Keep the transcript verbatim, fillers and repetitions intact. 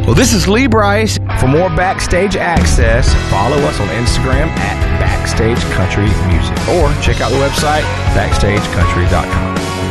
Well, this is Lee Bryce. For more Backstage access, follow us on Instagram at Backstage Country Music or check out the website backstage country dot com.